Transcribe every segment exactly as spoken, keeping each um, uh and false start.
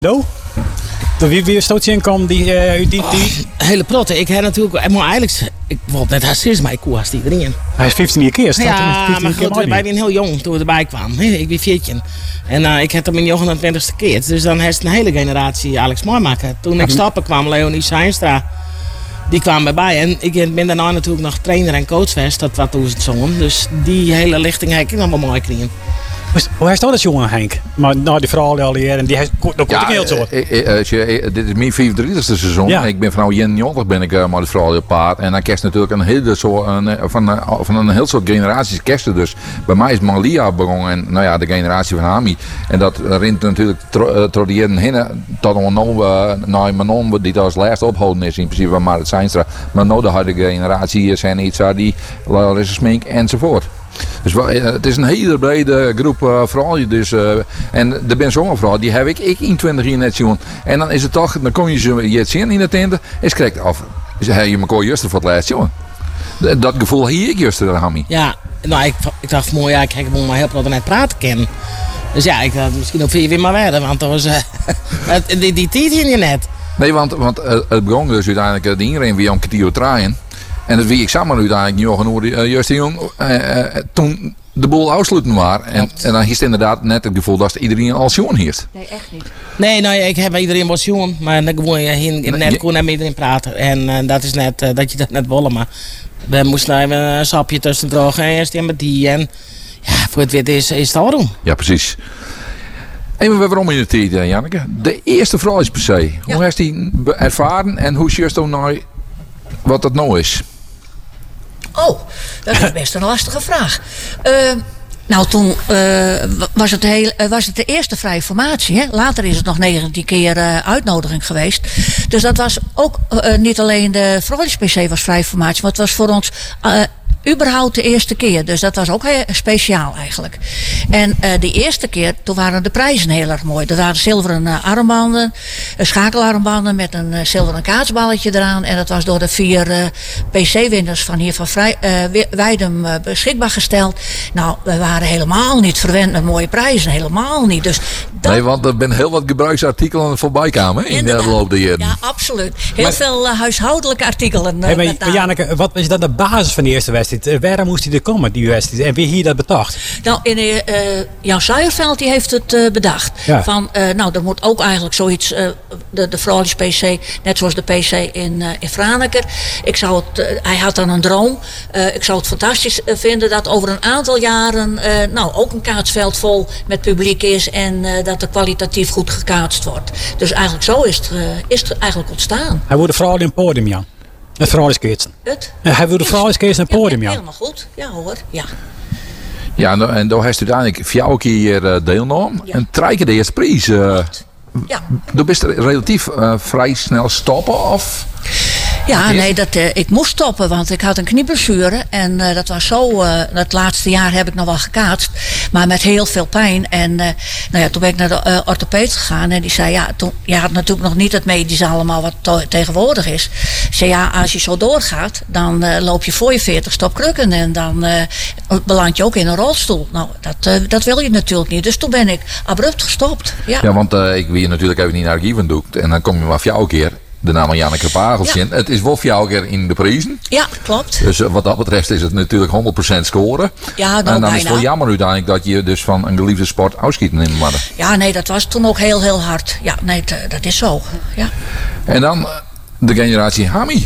Hallo? Wie, wie stoot je inkomen die uh, uit die tijd? Oh, hele protte. Ik heb natuurlijk, maar eigenlijk, ik wou net racisme, maar ik koe haast iedereen. Hij is vijftien keer. Ja, maar goed, wij waren heel jong toen we erbij kwamen. Ik ben veertien. En uh, ik heb hem in de negenentwintigste keer. Dus dan heeft een hele generatie Alex Mooimaker. Toen ik stapte kwam Leonie Seinstra. Die kwam erbij. En ik ben daarna natuurlijk nog trainer en coachvest. Dat was toen het zongen. Dus die hele lichting heb ik nog wel mooi gekregen. Hoe hij staat als jongen Henk? Maar nou, die vrouw al hier en die heeft dat komt ja, ik heel zo. Uh, uh, uh, dit is mijn vijfendertigste seizoen. Ja. Ik ben vanaf eenennegentig ben ik uh, maar de vrouw op paard. En dan kerst natuurlijk een hele soort, een, van, uh, van een heel soort generaties kersten. Dus bij mij is Malia begonnen en nou ja, de generatie van Hami. En dat rint natuurlijk door die jaren heen tot een uh, naar Manon die als laatste ophouden is in principe van Marit Seinstra. Maar nou de huidige generatie zijn iets uh, die Larissa Smink enzovoort. Dus het is een hele brede groep uh, vrouwen. Dus, uh, en er zijn zo'n vrouwen, die heb ik, ik in twintig jaar net zien. En dan is het toch, dan kom je ze je zien in de tent. Is krijgt af. Heb je elkaar juist voor het laatst, jongen. Dat gevoel hier ik juist aan Hammy. Ja, nou ik, ik dacht mooi, ja, ik heb hem maar heel veel net praten kennen. Dus ja, ik had misschien ook vier weer maar werden, want dat was uh, die, die tijd hier net. Nee, want, want uh, het begon dus uiteindelijk uh, de iedereen weer een kwartier draaien. En dat wie ik samen uiteindelijk niet genoeg uh, juist jong uh, uh, toen de boel afsluiten waren. En, en dan is het inderdaad net het gevoel dat iedereen als jongen heeft. Nee, echt niet. Nee, nou, ik heb iedereen was jongen, maar dan gewoon je hier net kon met iedereen praten. En uh, dat is net uh, dat je dat net willen, maar we moesten even een sapje tussen drogen en eerst met die. En ja, voor het wit is, is het al doen. Ja, precies. Even waarom in de tijd, Janneke. De eerste vraag is per se. Ja. Hoe heeft hij ervaren en hoe is juist dan nou wat dat nou is? Oh, dat is best een lastige vraag. Uh, nou, toen uh, was, het heel, uh, was het de eerste vrije formatie. Hè? Later is het nog negentien keer uh, uitnodiging geweest. Dus dat was ook uh, niet alleen de Vrolijks P C was vrije formatie. Maar het was voor ons uh, überhaupt de eerste keer. Dus dat was ook heel speciaal eigenlijk. En uh, de eerste keer, toen waren de prijzen heel erg mooi. Er waren zilveren uh, armbanden, uh, schakelarmbanden met een uh, zilveren kaatsballetje eraan. En dat was door de vier uh, P C-winners van hier van Vrij, uh, Weidum uh, beschikbaar gesteld. Nou, we waren helemaal niet verwend met mooie prijzen. Helemaal niet. Dus dat... Nee, want er zijn heel wat gebruiksartikelen voorbij kwamen in de loop der jaren. Ja, absoluut. Heel maar... veel uh, huishoudelijke artikelen. Uh, hey, maar, maar Janneke, wat is dan de basis van de eerste wedstrijd? Uh, waarom moest hij er komen, die wedstrijd? En wie hier dat bedacht? Nou, in, uh, Jan Suijerveld die heeft het uh, bedacht. Ja. Van, uh, nou, er moet ook eigenlijk zoiets, uh, de, de Vrolijks P C, net zoals de P C in, uh, in Franeker. Ik zou het, uh, hij had dan een droom. Uh, ik zou het fantastisch uh, vinden dat over een aantal jaren uh, nou, ook een kaatsveld vol met publiek is en uh, dat er kwalitatief goed gekaatst wordt. Dus eigenlijk zo is het, uh, is het eigenlijk ontstaan. Hij wordt vooral in het podium, Jan. Het vrouwensketsen. Het? Ja, hij wil de vrouwensketsen in het podium, ja. Jan. Helemaal goed. Ja hoor, ja. Ja, en, en daar heeft u uiteindelijk vier keer uh, deelgenomen. Ja. En drie keer de eerste prijs. Uh, ja. Toen bist er relatief uh, vrij snel stoppen, of... Ja, nee, dat, uh, ik moest stoppen, want ik had een knieblessure. En uh, dat was zo, uh, het laatste jaar heb ik nog wel gekaatst. Maar met heel veel pijn. En uh, nou ja, toen ben ik naar de uh, orthopeed gegaan. En die zei, ja, toen, je had natuurlijk nog niet het medische allemaal wat to- tegenwoordig is. Zei, ja, als je zo doorgaat, dan uh, loop je voor je veertig stop krukken. En dan uh, beland je ook in een rolstoel. Nou, dat, uh, dat wil je natuurlijk niet. Dus toen ben ik abrupt gestopt. Ja, ja want uh, ik wil natuurlijk even niet naar archieven doen. En dan kom je maar voor jou een keer. De naam van Janneke Pageltje. Ja. Het is wel voor jou keer in de prijzen. Ja, klopt. Dus uh, wat dat betreft is het natuurlijk honderd procent scoren. Ja, nou, en dan bijna. is het wel jammer uiteindelijk dat je dus van een geliefde sport afschiet neemt. Maar. Ja, nee, dat was toen ook heel, heel hard. Ja, nee, t- dat is zo. Ja. En dan uh, de generatie Hami.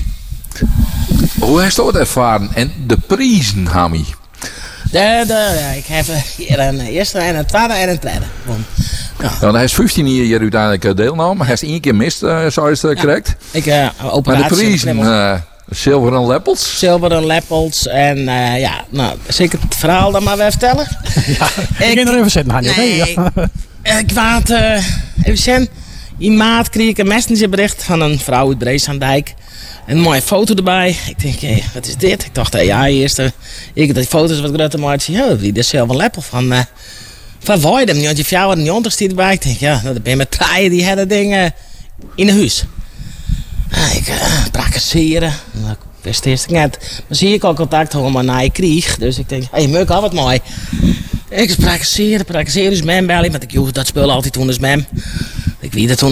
Hoe heeft u het ervaren? En de prijzen Hami? De, de, ik heb hier een eerste en een tweede en een derde. Ja. Nou, hij is vijftien jaar uiteindelijk deelgenomen. Hij is één keer mist, uh, zo is het ja. correct. Ik uh, operatie. Maar de prijzen, uh, zilveren leppels. Zilveren leppels en uh, ja, nou, zeker het verhaal dan maar weer vertellen. Ja, ik ga er even zitten, Hanja. Nee, nee, ja. Ik waard, uh, even zien, in maart kreeg ik een messengerbericht van een vrouw uit Breesandijk. Een mooie foto erbij. Ik denk, hey, wat is dit? Ik dacht, hey, ja, eerst uh, ik had die foto's wat groter maatje. Ja, wie is zilveren leppel van... Uh, Van Weidum, want je vrouw en die jongens die erbij. Ik denk, ja, dan ben je met draaien die hele dingen in huis. Ah, ik uh, prakticeren. Ik wist het eerst net. Maar zie ik al contact helemaal naar je kreeg. Dus ik denk, hé, hey, meuk al wat mooi. Ik prakticeren, prakticeren, dus mem bellen. Want ik joeg dat spul altijd toen als mem. Ik weet het toen